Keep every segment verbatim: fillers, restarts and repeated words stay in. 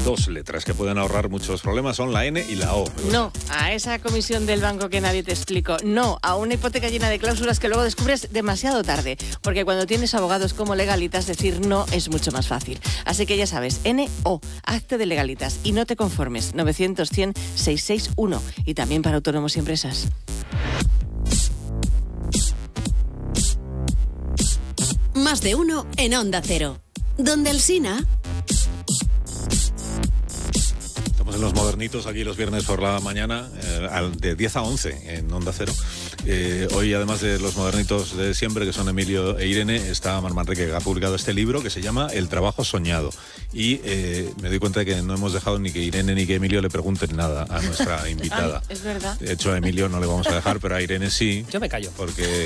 dos letras que pueden ahorrar muchos problemas, son la N y la O. No, a esa comisión del banco que nadie te explicó. No, a una hipoteca llena de cláusulas que luego descubres demasiado tarde. Porque cuando tienes abogados como Legalitas, decir no es mucho más fácil. Así que ya sabes, N O, hazte de Legalitas y no te conformes. novecientos cien seiscientos sesenta y uno. Y también para autónomos y empresas. Más de uno en Onda Cero. Donde Alsina. Estamos en Los Modernitos aquí los viernes por la mañana, eh, de diez a once en Onda Cero. Eh, hoy, además de los Modernitos de siempre, que son Emilio e Irene, está Mar Manrique, que ha publicado este libro que se llama El trabajo soñado. Y eh, me doy cuenta de que no hemos dejado ni que Irene ni que Emilio le pregunten nada a nuestra invitada. Ay, es verdad. De hecho, a Emilio no le vamos a dejar, pero a Irene sí. Yo me callo. Porque...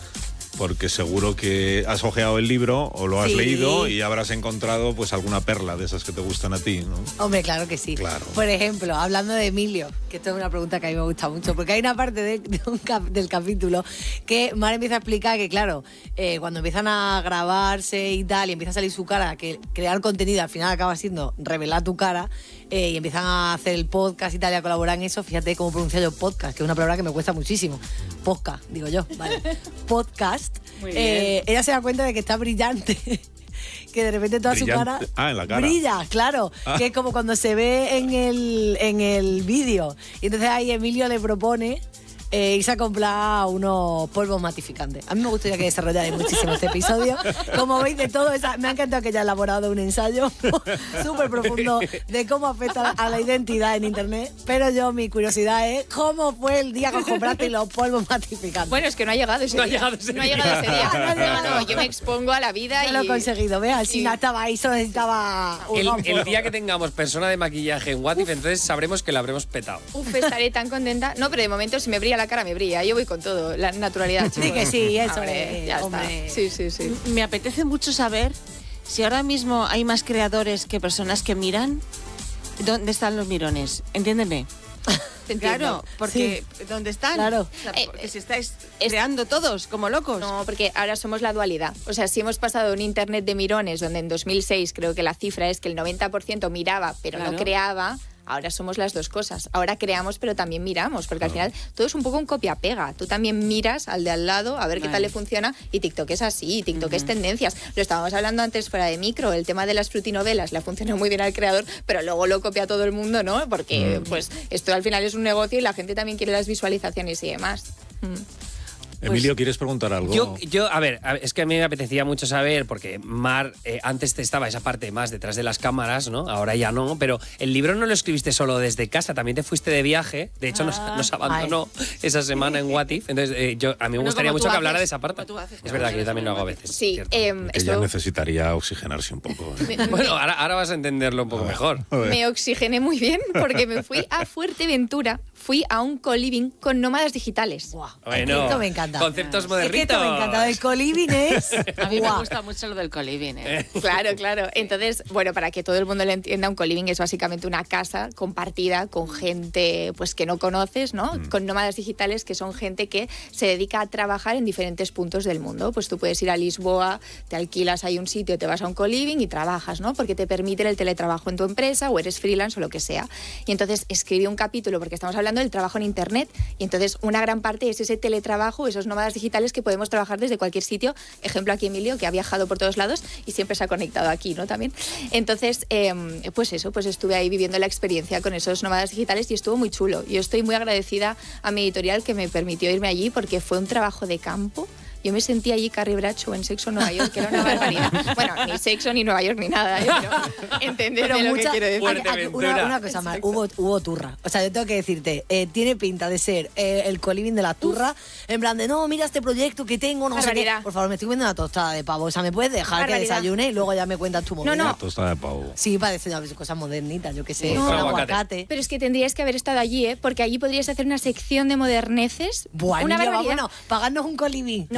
porque seguro que has ojeado el libro o lo has sí. leído y habrás encontrado pues alguna perla de esas que te gustan a ti, ¿no? Hombre, claro que sí. Claro. Por ejemplo, hablando de Emilio, que esto es una pregunta que a mí me gusta mucho, porque hay una parte de, de un cap, del capítulo que Mar empieza a explicar que, claro, eh, cuando empiezan a grabarse y tal, y empieza a salir su cara, que crear contenido al final acaba siendo revelar tu cara, eh, y empiezan a hacer el podcast y tal, y a colaborar en eso. Fíjate cómo pronunciar yo podcast, que es una palabra que me cuesta muchísimo. Podcast, digo yo, vale. Podcast. Muy bien. Eh, ella se da cuenta de que está brillante. Que de repente toda Brillante. su cara, Ah, en la cara. brilla, claro. Ah. Que es como cuando se ve en el, en el vídeo. Y entonces ahí Emilio le propone eh, irse a comprar unos polvos matificantes. A mí me gustaría que desarrollarais muchísimo este episodio. Como veis, de todo, esa, me ha encantado que haya elaborado un ensayo súper profundo de cómo afecta a la identidad en Internet. Pero yo, mi curiosidad es cómo fue el día que compraste los polvos matificantes. Bueno, es que no ha llegado ese No ha día. llegado ese no ha día. llegado ese día. No ha llegado. No, no, yo me expongo a la vida Ya y... lo he conseguido, ¿ves? Al final estaba ahí, solo necesitaba un El, polvo. el día que tengamos persona de maquillaje en What If, entonces sabremos que la habremos petado. Uf, estaré tan contenta. No, pero de momento si me brilla la cara, me brilla. Yo voy con todo, la naturalidad, chicos. Sí que sí, eso Hombre, es, ya hombre. está. Sí, sí, sí. Me apetece mucho saber si ahora mismo hay más creadores que personas que miran. ¿Dónde están los mirones? Entiéndeme. Te entiendo. Claro, porque ¿dónde están? Claro. O sea, Eh, porque si estáis es- creando todos como locos. No, porque ahora somos la dualidad. O sea, si hemos pasado un internet de mirones, donde en dos mil seis creo que la cifra es que el noventa por ciento miraba, pero Claro. no creaba, ahora somos las dos cosas. Ahora creamos, pero también miramos, porque al final todo es un poco un copia-pega. Tú también miras al de al lado a ver qué Vale. tal le funciona, y TikTok es así, TikTok es tendencias. Lo estábamos hablando antes fuera de micro, el tema de las frutinovelas le ha funcionado muy bien al creador, pero luego lo copia todo el mundo, ¿no? Porque pues esto al final es un negocio y la gente también quiere las visualizaciones y demás. Mm. Emilio, ¿quieres preguntar algo? Yo, yo a, ver, a ver, es que a mí me apetecía mucho saber, porque Mar, eh, antes estaba esa parte más detrás de las cámaras, ¿no? Ahora ya no, pero el libro no lo escribiste solo desde casa, también te fuiste de viaje, de hecho nos, nos abandonó esa semana en What If, entonces eh, yo, a mí me Bueno, gustaría como tú mucho que haces, hablara de esa parte. como tú haces, Es verdad que yo también lo hago a veces. Sí, cierto. em, Que ya esto- necesitaría oxigenarse un poco. ¿eh? Bueno, ahora, ahora vas a entenderlo un poco mejor. Joder. Me oxigené muy bien porque me fui a Fuerteventura, fui a un co-living con nómadas digitales. Guau, Bueno, esto me encanta. conceptos Es modernitos. que esto me encanta. El coliving es... A mí me guau. gusta mucho lo del coliving, ¿eh? Claro, claro. Entonces, bueno, para que todo el mundo lo entienda, un co-living es básicamente una casa compartida con gente pues que no conoces, ¿no? Con nómadas digitales, que son gente que se dedica a trabajar en diferentes puntos del mundo. Pues tú puedes ir a Lisboa, te alquilas ahí un sitio, te vas a un co-living y trabajas, ¿no? Porque te permiten el teletrabajo en tu empresa o eres freelance o lo que sea. Y entonces escribí un capítulo porque estamos hablando del trabajo en Internet, y entonces una gran parte es ese teletrabajo, esos nómadas digitales que podemos trabajar desde cualquier sitio. Ejemplo aquí Emilio, que ha viajado por todos lados y siempre se ha conectado aquí, ¿no? También. Entonces, eh, pues eso, pues estuve ahí viviendo la experiencia con esos nómadas digitales y estuvo muy chulo. Yo estoy muy agradecida a mi editorial que me permitió irme allí, porque fue un trabajo de campo. Yo me sentí allí Carrie Bradshaw en Sexo en Nueva York, que era una barbaridad. Bueno, ni Sexo ni Nueva York ni nada, ¿eh? Pero entendedme Pero lo mucha, que quiero decir. aquí- aquí una, una cosa más, hubo, hubo turra. O sea, yo tengo que decirte, eh, tiene pinta de ser eh, el coliving de la turra, en plan de, no, mira este proyecto que tengo, no sé qué. Barbaridad. Por favor, me estoy comiendo una tostada de pavo. O sea, ¿me puedes dejar que Barbaridad. desayune y luego ya me cuentas tu movida? no. Una tostada de pavo. Sí, parece ya, cosas modernitas, yo qué sé. No. Con Aguacate. aguacate. Pero es que tendrías que haber estado allí, ¿eh? Porque allí podrías hacer una sección de moderneces. Buah, una niña, barbaridad. bueno, pagarnos un coliving. No,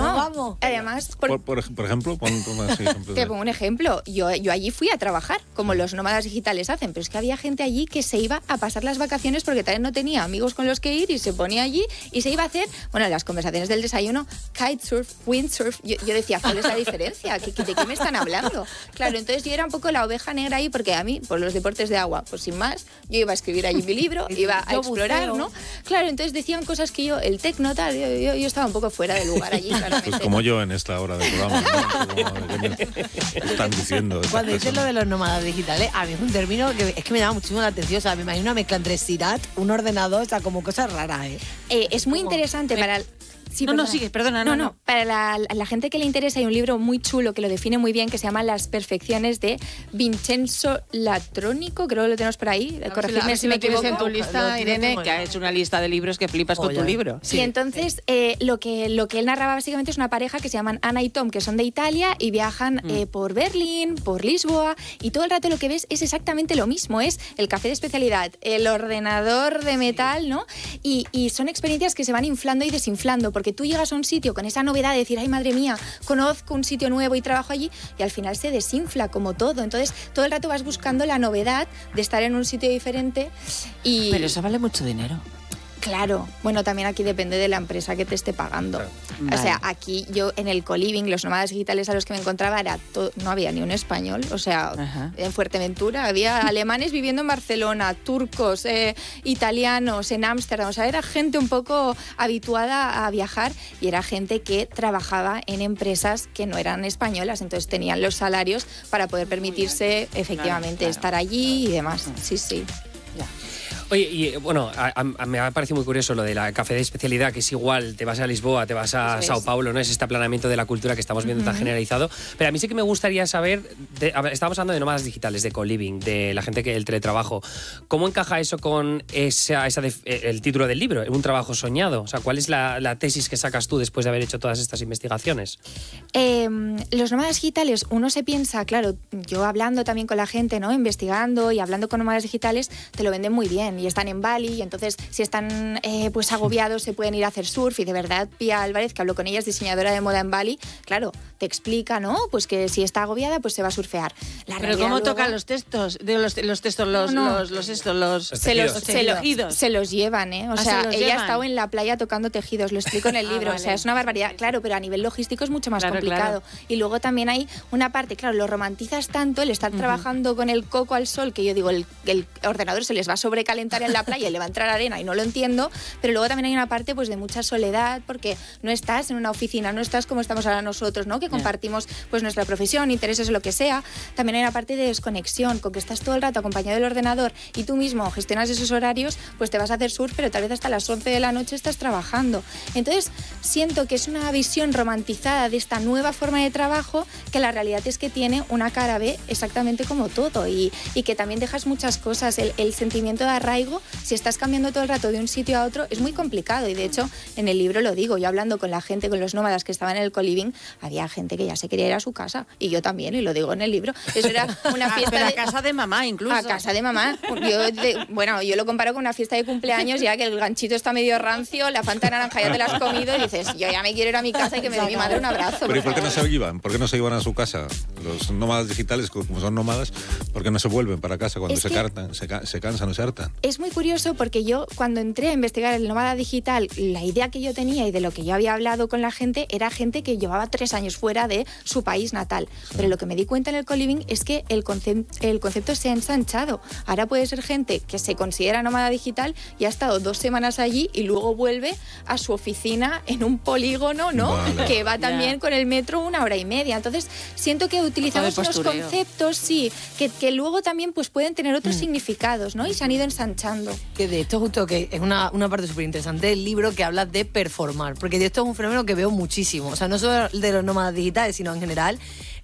no. vamos. Además, por, Por, por, ej- por ejemplo, pon, pon así ejemplos te de- pongo un ejemplo. Yo, yo allí fui a trabajar, como los nómadas digitales hacen, pero es que había gente allí que se iba a pasar las vacaciones porque también no tenía amigos con los que ir y se ponía allí y se iba a hacer, bueno, en las conversaciones del desayuno, kitesurf, windsurf. Yo, yo decía, ¿cuál es la diferencia? ¿Qué- qué- ¿De qué me están hablando? Claro, entonces yo era un poco la oveja negra ahí porque a mí, por los deportes de agua, pues sin más, yo iba a escribir allí mi libro, iba a Yo explorar, buceo. ¿no? Claro, entonces decían cosas que yo, el tecno tal, yo, yo, yo estaba un poco fuera de lugar allí, claramente. Pues como yo en esta hora del programa. ¿no? Como, ¿qué me están diciendo? estas Cuando dices lo personas? de los nómadas digitales, a mí es un término que es que me llama muchísimo la atención. O sea, me imagino una mezcla entre Sirat, un ordenador, o sea, como cosas raras, ¿eh? Eh, es muy interesante para... Sí, No, no, perdona. sigue, perdona, no, no. Para la, la gente que le interesa hay un libro muy chulo que lo define muy bien que se llama Las perfecciones de Vincenzo Latrónico, creo que lo tenemos por ahí, corregidme si me equivoco. en tu Lo lista, tienes Irene, como que en- ha hecho una lista de libros que flipas con Joya. tu libro. Y entonces eh, lo, que, lo que él narraba básicamente es una pareja que se llaman Ana y Tom, que son de Italia y viajan eh, por Berlín, por Lisboa, y todo el rato lo que ves es exactamente lo mismo, es el café de especialidad, el ordenador de metal, ¿no? Y, y son experiencias que se van inflando y desinflando, porque tú llegas a un sitio con esa novedad de decir, ay madre mía, conozco un sitio nuevo y trabajo allí, y al final se desinfla como todo. Entonces todo el rato vas buscando la novedad de estar en un sitio diferente y... Pero eso vale mucho dinero. Claro, bueno, también aquí depende de la empresa que te esté pagando. Vale. O sea, aquí yo en el co-living, los nómadas digitales a los que me encontraba, era to- no había ni un español. O sea, Ajá. en Fuerteventura había alemanes viviendo en Barcelona, turcos, eh, italianos, en Ámsterdam. O sea, era gente un poco habituada a viajar y era gente que trabajaba en empresas que no eran españolas. Entonces tenían los salarios para poder permitirse efectivamente claro. estar allí y demás. Sí, sí. Oye, y bueno, a, a- me ha parecido muy curioso lo de la café de especialidad, que es igual, te vas a Lisboa, te vas a Eso Sao es. Paulo, ¿no? Es este aplanamiento de la cultura que estamos viendo tan generalizado. Pero a mí sí que me gustaría saber, de- a ver, estábamos hablando de nómadas digitales, de co-living, de la gente que el teletrabajo. ¿Cómo encaja eso con esa, esa def- el título del libro, un trabajo soñado? O sea, ¿cuál es la, la tesis que sacas tú después de haber hecho todas estas investigaciones? Eh, los nómadas digitales, uno se piensa, claro, yo hablando también con la gente, ¿no? Investigando y hablando con nómadas digitales, te lo venden muy bien y están en Bali y entonces si están eh, pues agobiados se pueden ir a hacer surf y de verdad Pia Álvarez, que habló con ella, es diseñadora de moda en Bali, claro, te explica, ¿no? Pues que si está agobiada pues se va a surfear. La Pero realidad ¿cómo luego- tocan los textos? Digo, los, los textos, los, No, no. los, los estos, los... se los, Los se, lo- tejidos. se los llevan, ¿eh? O Ah, sea, se los ella llevan. ha estado en la playa tocando tejidos, lo explico en el Ah, libro. O vale. sea, es una barbaridad, claro, pero a nivel logístico es mucho más Claro, complicado. Y luego también hay una parte, claro, lo romantizas tanto, el estar trabajando con el coco al sol, que yo digo, el, el ordenador se les va a sobrecalentar en la playa y le va a entrar arena y no lo entiendo, pero luego también hay una parte pues de mucha soledad, porque no estás en una oficina, no estás como estamos ahora nosotros, ¿no? Que compartimos pues nuestra profesión, intereses o lo que sea. También hay una parte de desconexión, con que estás todo el rato acompañado del ordenador y tú mismo gestionas esos horarios, pues te vas a hacer surf, pero tal vez hasta las once de la noche estás trabajando. Entonces, siento que es una visión romantizada de esta nueva forma de trabajo, que la realidad es que tiene una cara B exactamente como todo y, y que también dejas muchas cosas. El, el sentimiento de arraigo, si estás cambiando todo el rato de un sitio a otro, es muy complicado y de hecho en el libro lo digo, yo hablando con la gente, con los nómadas que estaban en el co-living, había gente que ya se quería ir a su casa y yo también, y lo digo en el libro. Eso era una Ah, fiesta pero de... a casa de mamá incluso. A casa de mamá. Yo de- bueno, yo lo comparo con una fiesta de cumpleaños, ya que el ganchito está medio rancio, la fanta naranja ya te la has comido y dices, yo ya me quiero ir a mi casa y que me dé mi madre un abrazo. Pero ¿y por qué no favor. se iban? ¿Por qué no se iban a su casa? Los nómadas digitales, como son nómadas, ¿por qué no se vuelven para casa cuando Es se, que- cartan, se, ca- se cansan o se hartan? Es muy curioso porque yo cuando entré a investigar el nómada digital, la idea que yo tenía y de lo que yo había hablado con la gente era gente que llevaba tres años fuera de su país natal. Pero lo que me di cuenta en el co-living es que el, concep- el concepto se ha ensanchado. Ahora puede ser gente que se considera nómada digital y ha estado dos semanas allí y luego vuelve a su oficina en un polígono, ¿no? Vale. Que va también Ya. con el metro una hora y media. Entonces siento que utilizamos Ojo de unos postureo. conceptos, sí, que, que luego también pues, pueden tener otros significados, ¿no? Y se han ido ensanchando. Que de esto justo que es una, una parte súper interesante del libro que habla de performar, porque de esto es un fenómeno que veo muchísimo, o sea, no solo de los nómadas digitales, sino en general,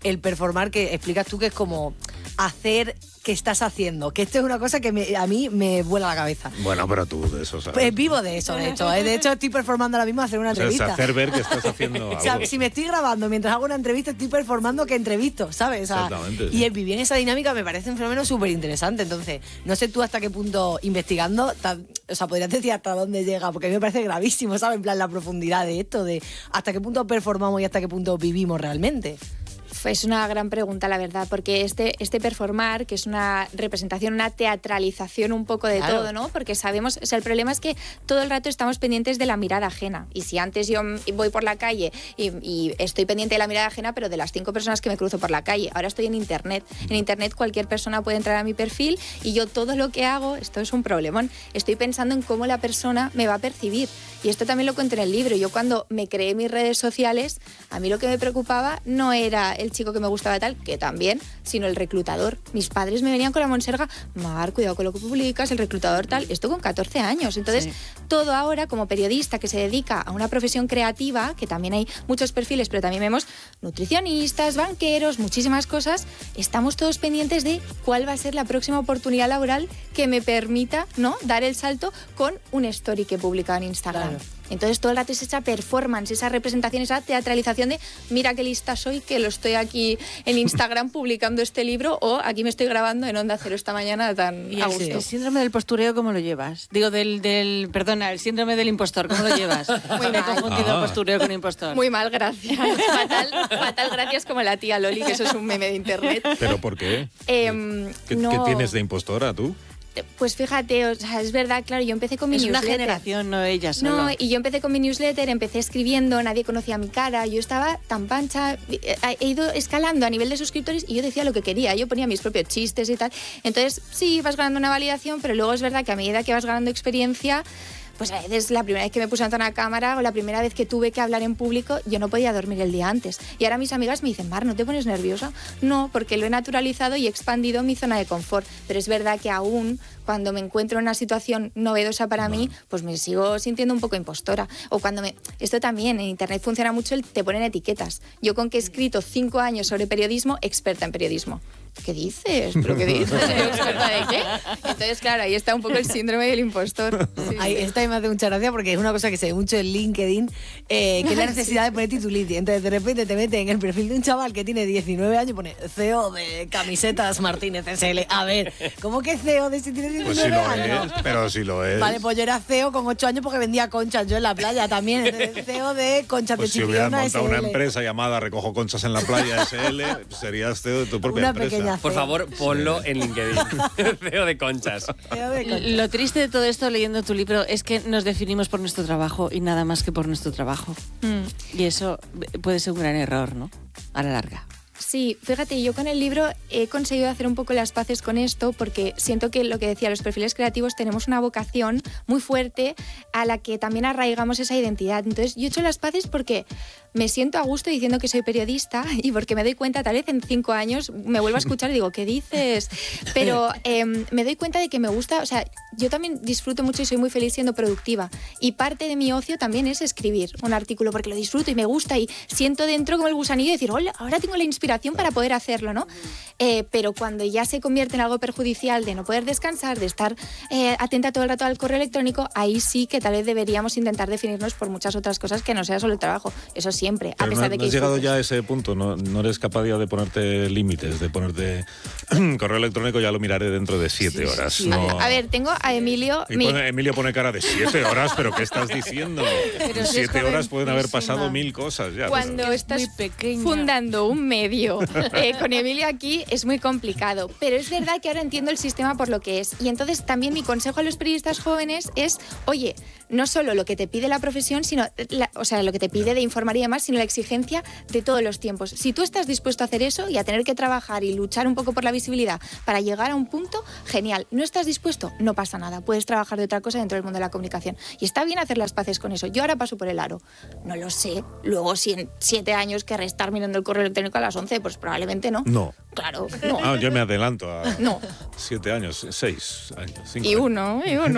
el performar que explicas tú, que es como hacer que estás haciendo, que esto es una cosa que me, a mí me vuela la cabeza. Bueno, pero tú de eso sabes. Pues vivo de eso, de hecho. ¿eh? De hecho, estoy performando ahora mismo hacer una O sea, entrevista. es hacer ver que estás haciendo algo. O sea, si me estoy grabando mientras hago una entrevista, estoy performando que entrevisto, ¿sabes? O sea, Exactamente, y sí. el vivir en esa dinámica me parece un fenómeno súper interesante. Entonces, no sé tú hasta qué punto investigando, ta, o sea, podrías decir hasta dónde llega, porque a mí me parece gravísimo, ¿sabes? En plan, la profundidad de esto, de hasta qué punto performamos y hasta qué punto vivimos realmente. Es una gran pregunta, la verdad, porque este, este performar, que es una representación, una teatralización un poco de Claro. todo, ¿no? Porque sabemos, o sea, el problema es que todo el rato estamos pendientes de la mirada ajena. Y si antes yo voy por la calle y, y estoy pendiente de la mirada ajena, pero de las cinco personas que me cruzo por la calle, ahora estoy en Internet. En Internet cualquier persona puede entrar a mi perfil y yo todo lo que hago, esto es un problemón, estoy pensando en cómo la persona me va a percibir. Y esto también lo cuento en el libro. Yo cuando me creé mis redes sociales, a mí lo que me preocupaba no era el chico que me gustaba tal, que también, sino el reclutador. Mis padres me venían con la monserga, Mar, cuidado con lo que publicas, el reclutador tal, esto con catorce años. Entonces, Sí. todo ahora, como periodista que se dedica a una profesión creativa, que también hay muchos perfiles, pero también vemos nutricionistas, banqueros, muchísimas cosas, estamos todos pendientes de cuál va a ser la próxima oportunidad laboral que me permita, ¿no?, dar el salto con un story que he publicado en Instagram. Claro. Entonces todo el rato es esa performance, esa representación, esa teatralización de mira qué lista soy, que lo estoy aquí en Instagram publicando este libro, o aquí me estoy grabando en Onda Cero esta mañana tan ¿Y a el, gusto. el síndrome del postureo cómo lo llevas? Digo, del, del perdona, el síndrome del impostor, ¿cómo lo llevas? Muy Me he mal. confundido Ah. postureo con impostor. Muy mal, gracias. Fatal, fatal, gracias, como la tía Loli, que eso es un meme de internet. ¿Pero por qué? Em, ¿Qué, no- qué tienes de impostora tú? Pues fíjate, o sea, es verdad, claro, yo empecé con mi Es una newsletter. generación, no ella solo. No, y yo empecé con mi newsletter, empecé escribiendo, nadie conocía mi cara, yo estaba tan pancha, he ido escalando a nivel de suscriptores y yo decía lo que quería, yo ponía mis propios chistes y tal. Entonces, sí, vas ganando una validación, pero luego es verdad que a medida que vas ganando experiencia, pues a veces la primera vez que me puse ante una cámara o la primera vez que tuve que hablar en público, yo no podía dormir el día antes. Y ahora mis amigas me dicen, Mar, ¿no te pones nerviosa? No, porque lo he naturalizado y he expandido mi zona de confort. Pero es verdad que aún cuando me encuentro en una situación novedosa para mí, pues me sigo sintiendo un poco impostora. O cuando me... Esto también, en Internet funciona mucho, el te ponen etiquetas. Yo con que he escrito cinco años sobre periodismo, experta en periodismo. ¿Qué dices? ¿Pero qué dices? ¿Experta de qué? Entonces, claro, ahí está un poco el síndrome del impostor. Sí, Ay, sí. esta me hace mucha gracia porque es una cosa que se ve mucho en LinkedIn, eh, que es la necesidad de poner tituliti. Entonces, de repente te mete en el perfil de un chaval que tiene diecinueve años y pone C E O de Camisetas Martínez S L. A ver, ¿cómo que C E O de si tiene Pues diecinueve sí lo años? es, pero sí lo es. Vale, pues yo era C E O con ocho años porque vendía conchas yo en la playa también. Entonces, C E O de Conchas Pues de si hubieras Chipiona montado S L. una empresa llamada Recojo Conchas en la Playa S L, serías C E O de tu propia Una empresa. pequeña Por C E O. favor, ponlo en LinkedIn. C E O de conchas. C E O de conchas. Lo triste de todo esto leyendo tu libro es que nos definimos por nuestro trabajo y nada más que por nuestro trabajo. Mm. Y eso puede ser un gran error, ¿no? A la larga. Sí, fíjate, yo con el libro he conseguido hacer un poco las paces con esto porque siento que lo que decía, los perfiles creativos tenemos una vocación muy fuerte a la que también arraigamos esa identidad. Entonces, yo he hecho las paces porque me siento a gusto diciendo que soy periodista y porque me doy cuenta, tal vez en cinco años me vuelvo a escuchar y digo, ¿qué dices? Pero eh, me doy cuenta de que me gusta, o sea, yo también disfruto mucho y soy muy feliz siendo productiva. Y parte de mi ocio también es escribir un artículo porque lo disfruto y me gusta y siento dentro como el gusanillo de decir, hola, ahora tengo la inspiración para poder hacerlo, ¿no? Eh, pero cuando ya se convierte en algo perjudicial de no poder descansar, de estar eh, atenta todo el rato al correo electrónico, ahí sí que tal vez deberíamos intentar definirnos por muchas otras cosas que no sea solo el trabajo. Eso siempre, a Pero pesar no, de no que has llegado disfrutes. ya a ese punto, no, no eres capaz ya de ponerte límites, de ponerte correo electrónico, ya lo miraré dentro de siete horas. sí. no- A ver, tengo a Emilio... Y mi- pone- Emilio pone cara de siete horas, pero ¿qué estás diciendo? Pero En si es siete horas pueden haber jovencísima. pasado mil cosas ya. Cuando Es estás muy pequeña. fundando un medio eh, con Emilio aquí es muy complicado, pero es verdad que ahora entiendo el sistema por lo que es. Y entonces también mi consejo a los periodistas jóvenes es, oye, no solo lo que te pide la profesión, sino la- o sea, lo que te pide de informar y demás, sino la exigencia de todos los tiempos. Si tú estás dispuesto a hacer eso y a tener que trabajar y luchar un poco por la visibilidad para llegar a un punto, genial. No estás dispuesto, no pasa nada. Puedes trabajar de otra cosa dentro del mundo de la comunicación. Y está bien hacer las paces con eso. Yo ahora paso por el aro. No lo sé. Luego, si en siete años querré estar mirando el correo electrónico a las once, pues probablemente no. No. Claro, no. Ah, yo me adelanto a No. siete años, seis años, cinco Y años. uno, y uno.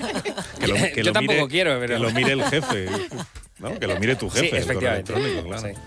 Que lo- que Yo lo tampoco mire- quiero, pero- Que lo mire el jefe, ¿no? Que lo mire tu Sí, jefe, el correo efectivamente. electrónico, claro. Sí.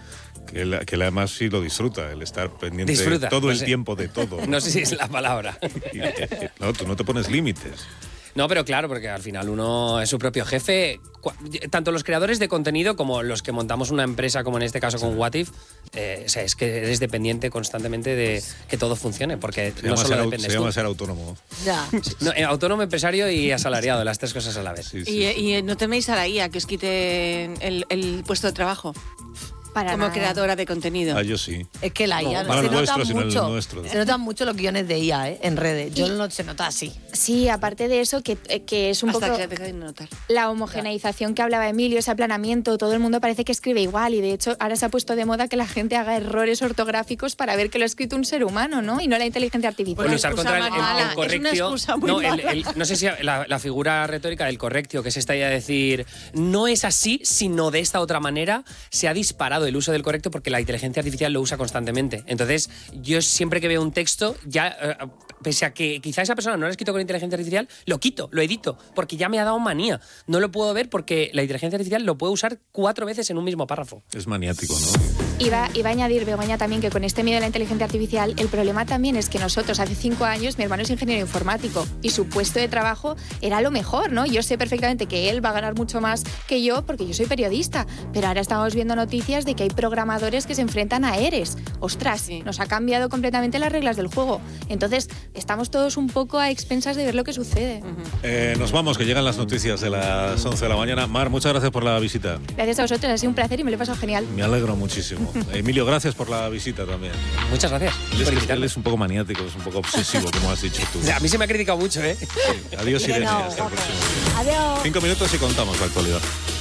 Que él, que él además sí lo disfruta, el estar pendiente Disfruta, todo no el sé. tiempo de todo. No sé si es la palabra. Y, eh, no, tú no te pones límites. No, pero claro, porque al final uno es su propio jefe. Tanto los creadores de contenido como los que montamos una empresa, como en este caso con What If, eh, o sea, es que eres dependiente constantemente de que todo funcione, porque Se no llama, solo ser, au- dependes se tú. llama ser autónomo. Ya. No, eh, autónomo, empresario y asalariado, las tres cosas a la vez. Sí, sí. Y, y no teméis a la I A que os quite el, el puesto de trabajo Para como nada. creadora de contenido. Ah, yo sí. Es que la I A No, no se el nota vuestro, sino el mucho. nuestro. Se notan mucho los guiones de I A, ¿eh? En redes. Yo Y- no se nota así. Sí, aparte de eso, que, eh, que es un Hasta poco que deja de notar. la homogeneización que hablaba Emilio, ese aplanamiento, todo el mundo parece que escribe igual y de hecho ahora se ha puesto de moda que la gente haga errores ortográficos para ver que lo ha escrito un ser humano, ¿no? Y no la inteligencia artificial. Bueno, Una usar excusa contra el, muy el- mala, el es una correctio. excusa muy No, el- mala. el- no sé si la, la figura retórica del correctio, que es esta idea de decir no es así, sino de esta otra manera, se ha disparado el uso del correcto porque la inteligencia artificial lo usa constantemente. Entonces, yo siempre que veo un texto, ya, eh, pese a que quizá esa persona no lo ha escrito con inteligencia artificial, lo quito, lo edito, porque ya me ha dado manía. No lo puedo ver porque la inteligencia artificial lo puede usar cuatro veces en un mismo párrafo. Es maniático, ¿no? Iba, iba a añadir, Begoña, también que con este miedo a la inteligencia artificial, el problema también es que nosotros, hace cinco años, mi hermano es ingeniero informático y su puesto de trabajo era lo mejor, ¿no? Yo sé perfectamente que él va a ganar mucho más que yo porque yo soy periodista, pero ahora estamos viendo noticias de que hay programadores que se enfrentan a ERES. Ostras, Sí. nos ha cambiado completamente las reglas del juego. Entonces, estamos todos un poco a expensas de ver lo que sucede. Eh, nos vamos, que llegan las noticias de las once de la mañana. Mar, muchas gracias por la visita. Gracias a vosotros, ha sido un placer y me lo he pasado genial. Me alegro muchísimo. Emilio, gracias por la visita también. Muchas gracias. Él es, por él invitarme. es un poco maniático, es un poco obsesivo, como has dicho tú. O sea, a mí se me ha criticado mucho, ¿eh? Sí. Adiós, Irene. No, Hasta el guapo. próximo. Adiós. Cinco minutos y contamos la actualidad.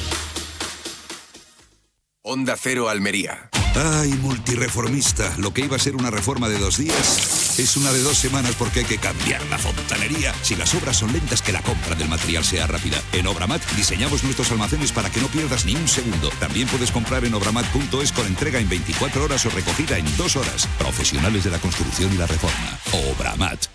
Onda Cero Almería. Ay, multireformista, lo que iba a ser una reforma de dos días es una de dos semanas porque hay que cambiar la fontanería. Si las obras son lentas, que la compra del material sea rápida. En Obramat diseñamos nuestros almacenes para que no pierdas ni un segundo. También puedes comprar en obramat punto es con entrega en veinticuatro horas o recogida en dos horas. Profesionales de la construcción y la reforma. Obramat.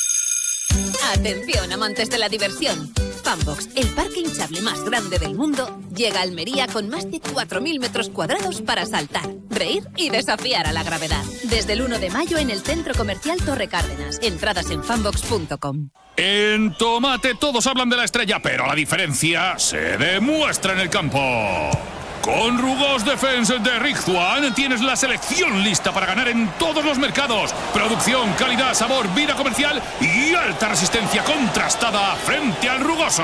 Atención, amantes de la diversión. Fanbox, el parque hinchable más grande del mundo, llega a Almería con más de cuatro mil metros cuadrados para saltar, reír y desafiar a la gravedad. Desde el uno de mayo en el Centro Comercial Torre Cárdenas. Entradas en fanbox punto com. En Tomate todos hablan de la estrella, pero la diferencia se demuestra en el campo. Con Rugos Defense de Rizzuan tienes la selección lista para ganar en todos los mercados. Producción, calidad, sabor, vida comercial y alta resistencia contrastada frente al rugoso.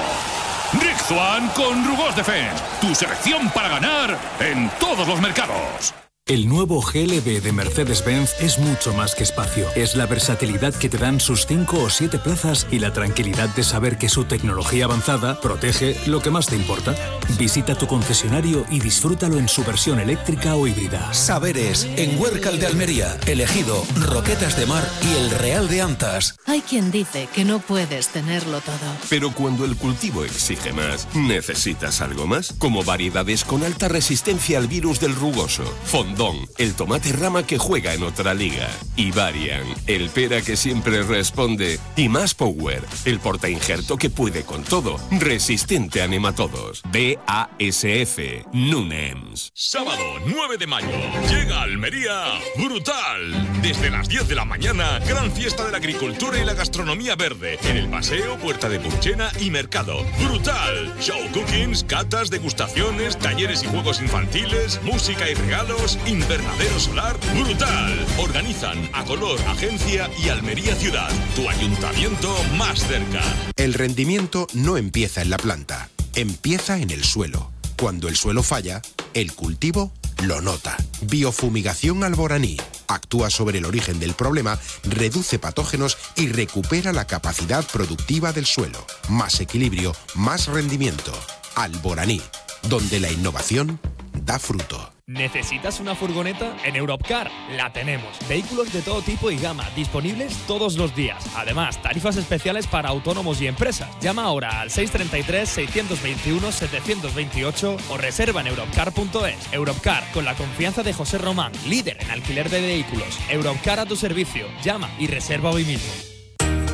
Rizzuan con Rugos Defense, tu selección para ganar en todos los mercados. El nuevo G L B de Mercedes-Benz es mucho más que espacio. Es la versatilidad que te dan sus cinco o siete plazas y la tranquilidad de saber que su tecnología avanzada protege lo que más te importa. Visita tu concesionario y disfrútalo en su versión eléctrica o híbrida. Saberes, en Huércal de Almería, Elegido, Roquetas de Mar y El Real de Antas. Hay quien dice que no puedes tenerlo todo. Pero cuando el cultivo exige más, ¿necesitas algo más? Como variedades con alta resistencia al virus del rugoso. Fondón, el tomate rama que juega en otra liga. Y Varian, el pera que siempre responde. Y Más Power, el portainjerto que puede con todo. Resistente a nematodos. B A S F, Nunems. Sábado nueve de mayo, llega a Almería Brutal. Desde las diez de la mañana, gran fiesta de la agricultura y la gastronomía verde. En el paseo, Puerta de Purchena y Mercado. Brutal. Show cookings, catas, degustaciones, talleres y juegos infantiles, música y regalos, invernadero solar. Brutal. Organizan Acolor Agencia y Almería Ciudad. Tu ayuntamiento más cerca. El rendimiento no empieza en la planta, empieza en el suelo. Cuando el suelo falla, el cultivo lo nota. Biofumigación Alboraní. Actúa sobre el origen del problema, reduce patógenos y recupera la capacidad productiva del suelo. Más equilibrio, más rendimiento. Alboraní, donde la innovación da fruto. ¿Necesitas una furgoneta? En Europcar la tenemos. Vehículos de todo tipo y gama, disponibles todos los días. Además, tarifas especiales para autónomos y empresas. Llama ahora al seis tres tres, seis dos uno, siete dos ocho o reserva en europcar punto es. Europcar, con la confianza de José Román, líder en alquiler de vehículos. Europcar a tu servicio. Llama y reserva hoy mismo.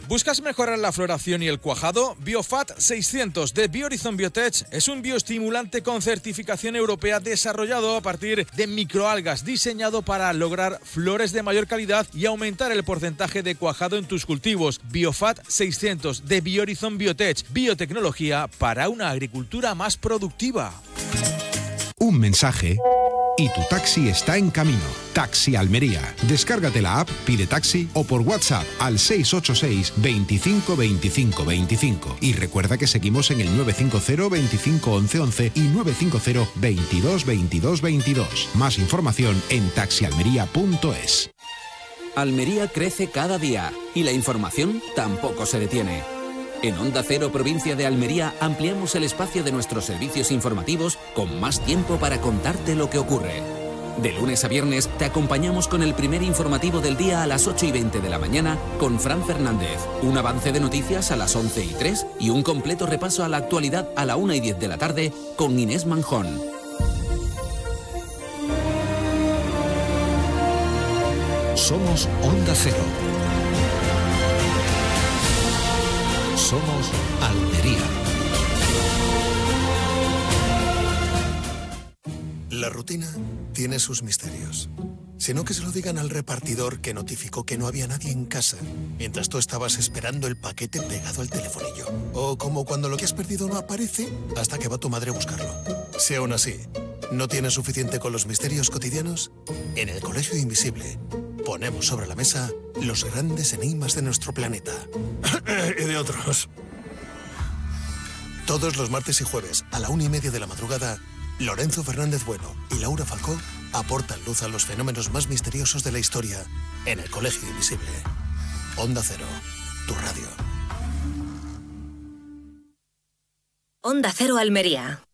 ¿Buscas mejorar la floración y el cuajado? Biofat seiscientos de Biohorizon Biotech es un bioestimulante con certificación europea desarrollado a partir de microalgas, diseñado para lograr flores de mayor calidad y aumentar el porcentaje de cuajado en tus cultivos. Biofat seiscientos de Biohorizon Biotech, biotecnología para una agricultura más productiva. Un mensaje y tu taxi está en camino. Taxi Almería. Descárgate la app, pide taxi o por WhatsApp al seis ocho seis, veinticinco, veinticinco, veinticinco. Y recuerda que seguimos en el nueve cinco cero, veinticinco, once, once y nueve cinco cero, veintidós, veintidós, veintidós. Más información en taxi almería punto es. Almería crece cada día y la información tampoco se detiene. En Onda Cero, provincia de Almería, ampliamos el espacio de nuestros servicios informativos con más tiempo para contarte lo que ocurre. De lunes a viernes te acompañamos con el primer informativo del día a las ocho y veinte de la mañana con Fran Fernández, un avance de noticias a las once y tres y un completo repaso a la actualidad a la una y diez de la tarde con Inés Manjón. Somos Onda Cero. Somos Almería. La rutina tiene sus misterios. Si no, que se lo digan al repartidor que notificó que no había nadie en casa mientras tú estabas esperando el paquete pegado al telefonillo. O como cuando lo que has perdido no aparece hasta que va tu madre a buscarlo. Si aún así no tienes suficiente con los misterios cotidianos, en el Colegio Invisible ponemos sobre la mesa los grandes enigmas de nuestro planeta. Y de otros. Todos los martes y jueves a la una y media de la madrugada, Lorenzo Fernández Bueno y Laura Falcó aportan luz a los fenómenos más misteriosos de la historia en el Colegio Invisible. Onda Cero, tu radio. Onda Cero Almería.